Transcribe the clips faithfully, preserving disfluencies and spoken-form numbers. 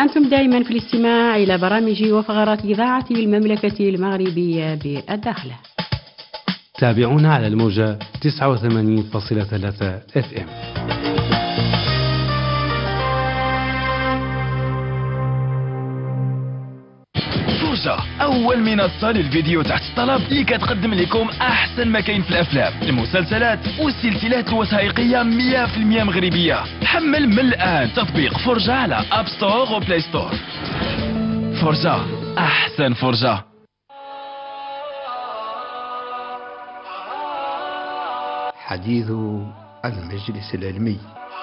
أنتم دائما في الاستماع إلى برامج وفقرات إذاعة المملكة المغربية بالداخلة. تابعونا على الموجة تسعة وثمانين فاصلة ثلاثة اف ام. فرجة أول منصة للفيديو تحت الطلب اللي كتقدم لكم أحسن ما كاين في الأفلام، المسلسلات والسلسلات الوثائقية مية في المية مغربية. حمل من الآن تطبيق فرجة على أب ستور وبلاي ستور. فرجة، أحسن فرجة. حديث المجلس العلمي.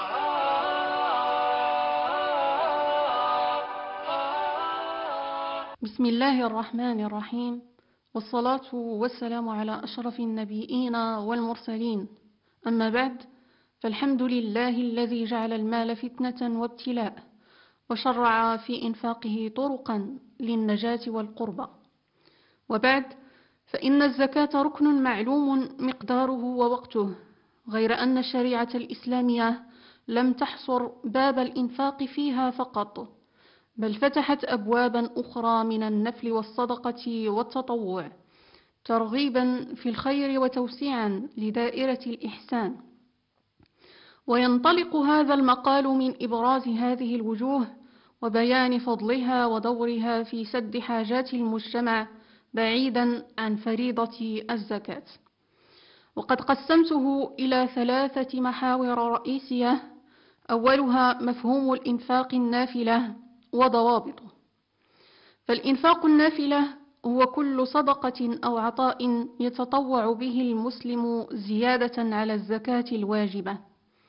بسم الله الرحمن الرحيم، والصلاة والسلام على أشرف النبيين والمرسلين، أما بعد، فالحمد لله الذي جعل المال فتنة وابتلاء، وشرع في إنفاقه طرقا للنجاة والقربى. وبعد، فإن الزكاة ركن معلوم مقداره ووقته، غير أن الشريعة الإسلامية لم تحصر باب الإنفاق فيها فقط، بل فتحت أبوابا أخرى من النفل والصدقة والتطوع، ترغيبا في الخير وتوسيعا لدائرة الإحسان. وينطلق هذا المقال من إبراز هذه الوجوه وبيان فضلها ودورها في سد حاجات المجتمع بعيدا عن فريضة الزكاة. وقد قسمته إلى ثلاثة محاور رئيسية، أولها مفهوم الإنفاق النافلة وضوابطه. فالإنفاق النافلة هو كل صدقة أو عطاء يتطوع به المسلم زيادة على الزكاة الواجبة.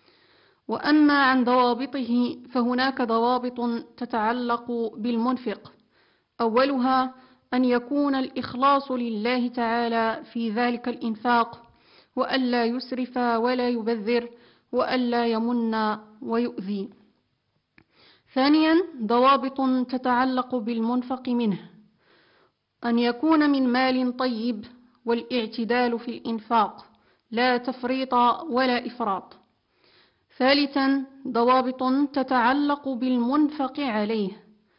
وأما عن ضوابطه فهناك ضوابط تتعلق بالمنفق، أولها أن يكون الإخلاص لله تعالى في ذلك الإنفاق، وألا يسرف ولا يبذر، وألا يمن ويؤذي. ثانيا، ضوابط تتعلق بالمنفق منه، أن يكون من مال طيب، والاعتدال في الإنفاق، لا تفريط ولا إفراط. ثالثا، ضوابط تتعلق بالمنفق عليه،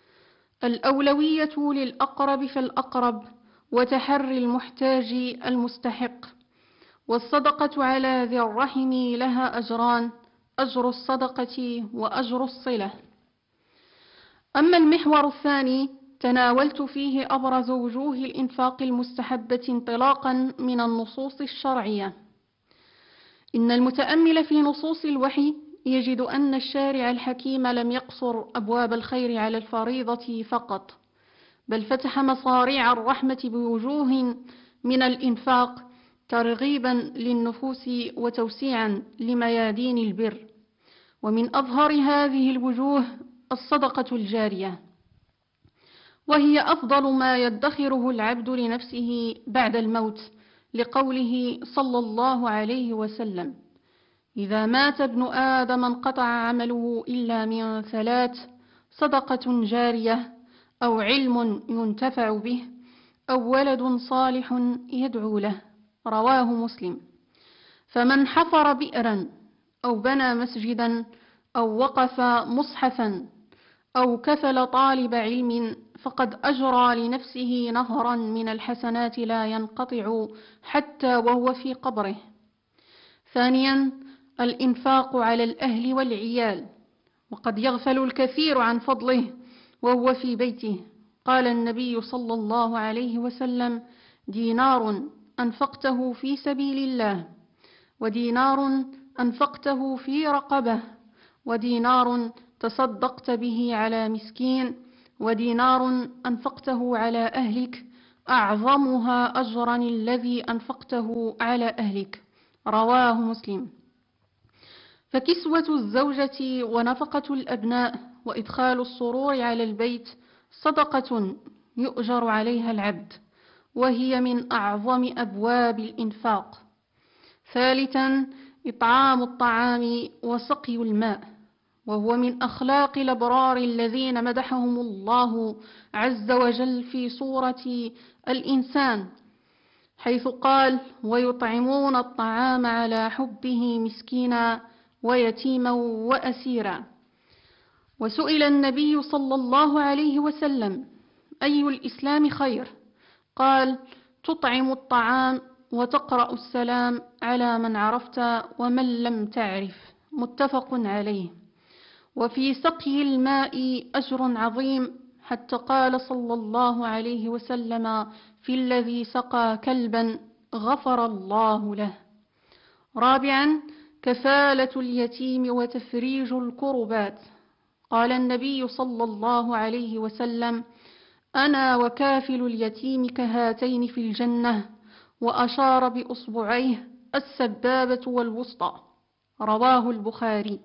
الأولوية للأقرب فالأقرب، وتحري المحتاج المستحق. والصدقة على ذي الرحم لها أجران، أجر الصدقة وأجر الصلة. أما المحور الثاني تناولت فيه أبرز وجوه الإنفاق المستحبة انطلاقا من النصوص الشرعية. إن المتأمل في نصوص الوحي يجد أن الشارع الحكيم لم يقصر أبواب الخير على الفريضة فقط، بل فتح مصاريع الرحمة بوجوه من الإنفاق ترغيبا للنفوس وتوسيعا لميادين البر. ومن أظهر هذه الوجوه الصدقة الجارية، وهي أفضل ما يدخره العبد لنفسه بعد الموت، لقوله صلى الله عليه وسلم: إذا مات ابن آدم انقطع عمله إلا من ثلاث: صدقة جارية، أو علم ينتفع به، أو ولد صالح يدعو له. رواه مسلم. فمن حفر بئرا، أو بنى مسجدا، أو وقف مصحفا، أو كفل طالب علم، فقد أجرى لنفسه نهرا من الحسنات لا ينقطع حتى وهو في قبره. ثانيا، الإنفاق على الأهل والعيال، وقد يغفل الكثير عن فضله وهو في بيته. قال النبي صلى الله عليه وسلم: دينار أنفقته في سبيل الله، ودينار أنفقته في رقبة، ودينار تصدقت به على مسكين، ودينار أنفقته على أهلك، أعظمها أجرا الذي أنفقته على أهلك. رواه مسلم. فكسوة الزوجة ونفقة الأبناء وإدخال السرور على البيت صدقة يؤجر عليها العبد، وهي من أعظم أبواب الإنفاق. ثالثا، إطعام الطعام وسقي الماء، وهو من أخلاق الأبرار الذين مدحهم الله عز وجل في سورة الإنسان، حيث قال: ويطعمون الطعام على حبه مسكينا ويتيما وأسيرا. وسئل النبي صلى الله عليه وسلم: أي الإسلام خير؟ قال: تطعم الطعام وتقرأ السلام على من عرفت ومن لم تعرف. متفق عليه. وفي سقي الماء أجر عظيم، حتى قال صلى الله عليه وسلم في الذي سقى كلبا: غفر الله له. رابعا: كفالة اليتيم وتفريج الكربات. قال النبي صلى الله عليه وسلم: أنا وكافل اليتيم كهاتين في الجنة، وأشار بأصبعيه السبابة والوسطى. رواه البخاري.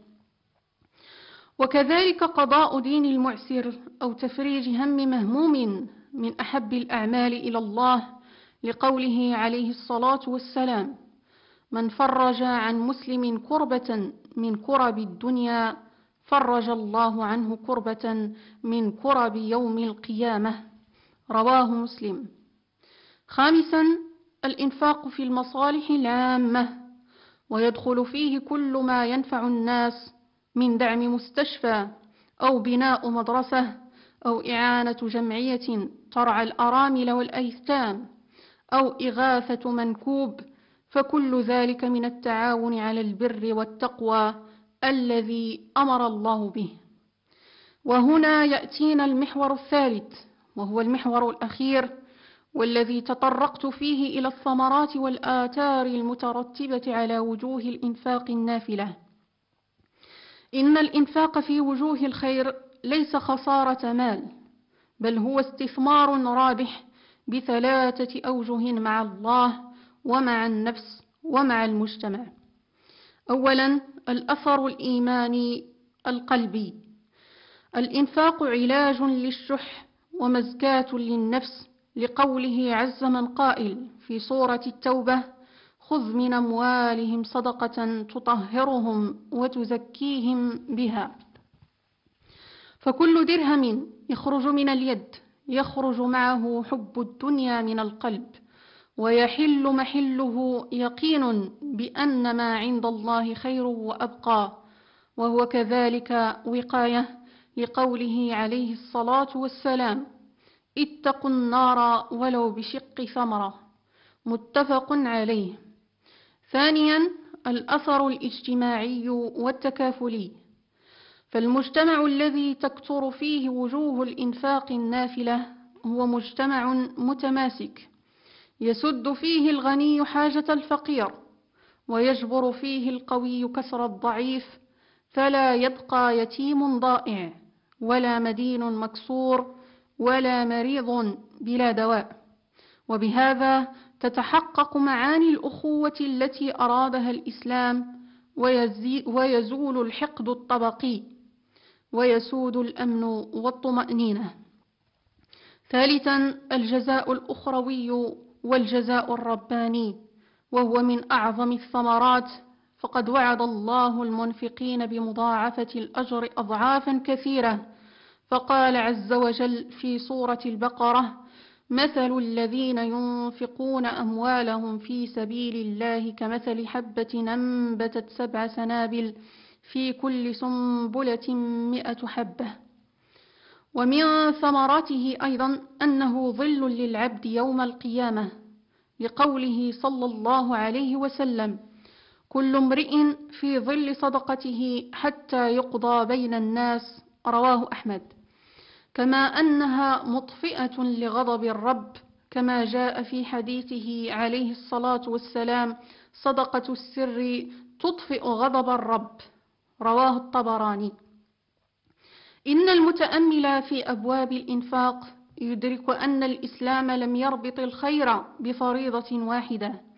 وكذلك قضاء دين المعسر أو تفريج هم مهموم من أحب الأعمال إلى الله، لقوله عليه الصلاة والسلام: من فرج عن مسلم كربة من كرب الدنيا فرج الله عنه كربة من كرب يوم القيامة. رواه مسلم. خامسا: الإنفاق في المصالح العامة، ويدخل فيه كل ما ينفع الناس من دعم مستشفى أو بناء مدرسة أو إعانة جمعية ترعى الأرامل والأيتام أو إغاثة منكوب، فكل ذلك من التعاون على البر والتقوى الذي أمر الله به. وهنا يأتينا المحور الثالث، وهو المحور الأخير، والذي تطرقت فيه إلى الثمرات والآثار المترتبة على وجوه الإنفاق النافلة. إن الإنفاق في وجوه الخير ليس خسارة مال، بل هو استثمار رابح بثلاثة أوجه مع الله ومع النفس ومع المجتمع. أولا: الأثر الإيماني القلبي. الإنفاق علاج للشح ومزكاة للنفس، لقوله عز من قائل في سورة التوبة: خذ من أموالهم صدقة تطهرهم وتزكيهم بها. فكل درهم يخرج من اليد يخرج معه حب الدنيا من القلب، ويحل محله يقين بأن ما عند الله خير وأبقى، وهو كذلك وقاية، لقوله عليه الصلاة والسلام: اتقوا النار ولو بشق ثمرة. متفق عليه. ثانيا: الأثر الاجتماعي والتكافلي. فالمجتمع الذي تكثر فيه وجوه الإنفاق النافلة هو مجتمع متماسك، يسد فيه الغني حاجة الفقير، ويجبر فيه القوي كسر الضعيف، فلا يبقى يتيم ضائع، ولا مدين مكسور، ولا مريض بلا دواء. وبهذا تتحقق معاني الأخوة التي أرادها الإسلام، ويزول الحقد الطبقي، ويسود الأمن والطمأنينة. ثالثا: الجزاء الأخروي والجزاء الرباني، وهو من أعظم الثمرات، فقد وعد الله المنفقين بمضاعفة الأجر أضعافا كثيرة، فقال عز وجل في سورة البقرة: مثل الذين ينفقون أموالهم في سبيل الله كمثل حبة أنبتت سبع سنابل في كل سنبلة مئة حبة. ومن ثمراته أيضا أنه ظل للعبد يوم القيامة، لقوله صلى الله عليه وسلم: كل امرئ في ظل صدقته حتى يقضى بين الناس. رواه أحمد. كما أنها مطفئة لغضب الرب، كما جاء في حديثه عليه الصلاة والسلام: صدقة السر تطفئ غضب الرب. رواه الطبراني. إن المتأمل في أبواب الإنفاق يدرك أن الإسلام لم يربط الخير بفريضة واحدة،